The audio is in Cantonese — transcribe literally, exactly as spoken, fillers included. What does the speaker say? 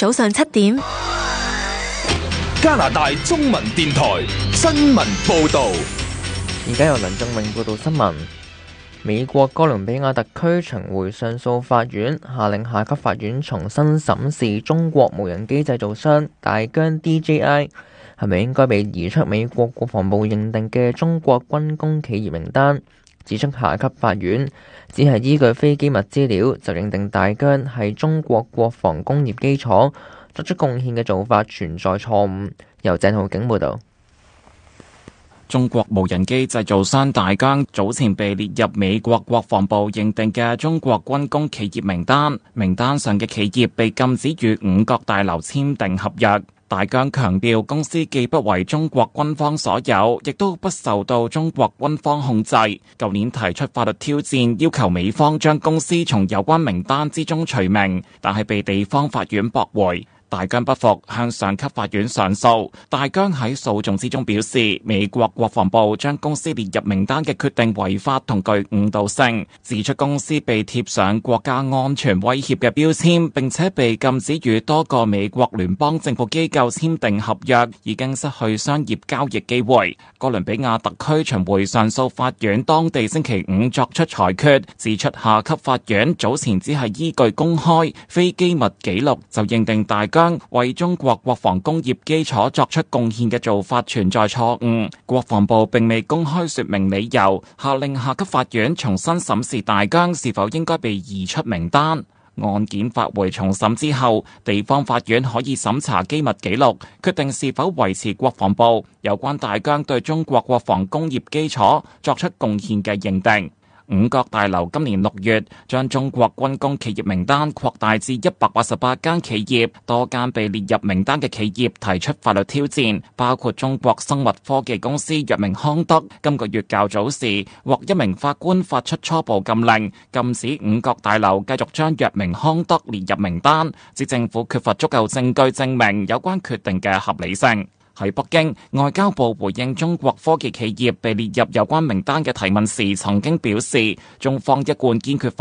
早上七點， 加拿大中文電台新聞報道。 而家由梁正榮報道新聞。美國哥倫比亞特區巡迴上訴法院下令下級法院重新審視中國無人機製造商大疆 D J I 係咪應該被移出美國國防部認定嘅中國軍工企業名單，指出下級法院只係依據非機密資料就認定大疆係中國國防工業基礎作出貢獻嘅做法存在錯誤。由鄭浩景報道。 中國無人機製造商大疆早前被列入美國國防部認定嘅中國軍工企業名單，名單上嘅企業被禁止與五角大樓簽訂合約。大疆強調，公司既不為中國軍方所有，亦都不受到中國軍方控制。舊年提出法律挑戰，要求美方將公司從有關名單之中除名，但係被地方法院駁回。大疆不服，向上級法院上訴。大疆喺訴訟之中表示，美國國防部將公司列入名單嘅決定違法同具誤導性，指出公司被貼上國家安全威脅嘅標籤，並且被禁止與多個美國聯邦政府機構簽訂合約，已經失去商業交易機會。哥倫比亞特區巡迴上訴法院當地星期五作出裁決，指出下級法院早前只係依據公開非機密記錄就認定大疆為中國國防工業基礎作出貢獻嘅做法存在錯誤，國防部並未公開說明理由，下令下級法院重新審視大疆是否應該被移出名單。案件發回重審之後，地方法院可以審查機密記錄，決定是否維持國防部有關大疆對中國國防工業基礎作出貢獻嘅認定。五角大樓今年六月將中國軍工企業名單擴大至一百八十八間企業，多間被列入名單嘅企業提出法律挑戰，包括中國生物科技公司藥明康德。今個月較早時獲一名法官發出初步禁令，禁止五角大樓繼續將藥明康德列入名單，指政府缺乏足夠證據證明有關決定嘅合理性。喺北京，外交部回應中國科技企業被列入有關名單嘅提問時，曾經表示，中方一貫堅決